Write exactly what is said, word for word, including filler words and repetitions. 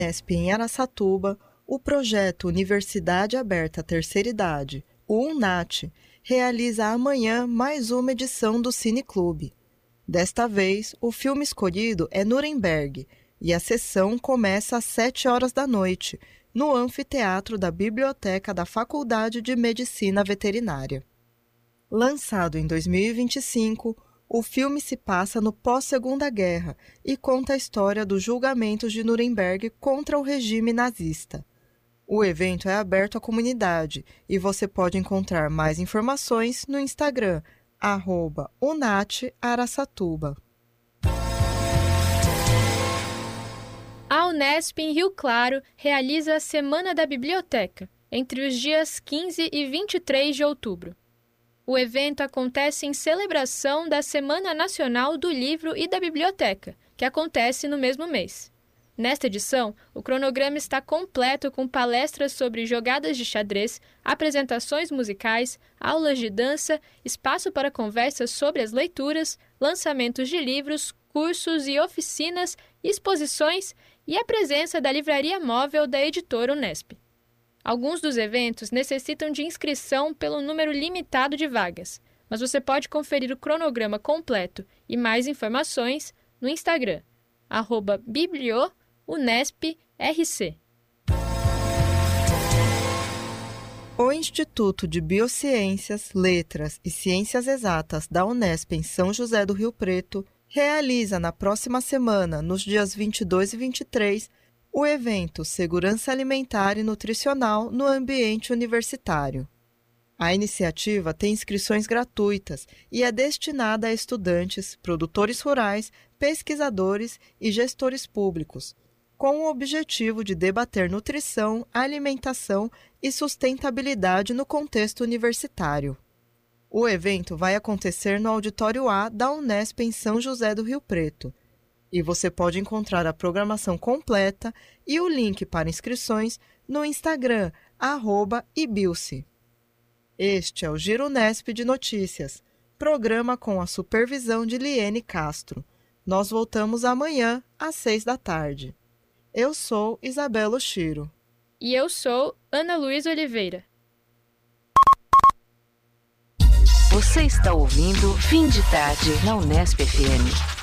Unesp em Araçatuba, o projeto Universidade Aberta Terceira Idade, o UNAT, realiza amanhã mais uma edição do Cine Clube. Desta vez, o filme escolhido é Nuremberg e a sessão começa às sete horas da noite, no anfiteatro da Biblioteca da Faculdade de Medicina Veterinária. Lançado em dois mil e vinte e cinco, o filme se passa no pós-Segunda Guerra e conta a história dos julgamentos de Nuremberg contra o regime nazista. O evento é aberto à comunidade e você pode encontrar mais informações no Instagram, arroba unataraçatuba. A Unesp em Rio Claro realiza a Semana da Biblioteca, entre os dias quinze e vinte e três de outubro. O evento acontece em celebração da Semana Nacional do Livro e da Biblioteca, que acontece no mesmo mês. Nesta edição, o cronograma está completo com palestras sobre jogadas de xadrez, apresentações musicais, aulas de dança, espaço para conversas sobre as leituras, lançamentos de livros, cursos e oficinas, exposições e a presença da livraria móvel da editora Unesp. Alguns dos eventos necessitam de inscrição pelo número limitado de vagas, mas você pode conferir o cronograma completo e mais informações no Instagram, arroba bibliounesprc. O Instituto de Biociências, Letras e Ciências Exatas da Unesp em São José do Rio Preto realiza na próxima semana, nos dias vinte e dois e vinte e três, o evento Segurança Alimentar e Nutricional no Ambiente Universitário. A iniciativa tem inscrições gratuitas e é destinada a estudantes, produtores rurais, pesquisadores e gestores públicos, com o objetivo de debater nutrição, alimentação e sustentabilidade no contexto universitário. O evento vai acontecer no Auditório A da Unesp em São José do Rio Preto. E você pode encontrar a programação completa e o link para inscrições no Instagram, arroba ibilce. Este é o Giro Unesp de Notícias, programa com a supervisão de Liene Castro. Nós voltamos amanhã, às seis da tarde. Eu sou Isabela Oshiro. E eu sou Ana Luísa Oliveira. Você está ouvindo Fim de Tarde na Unesp F M.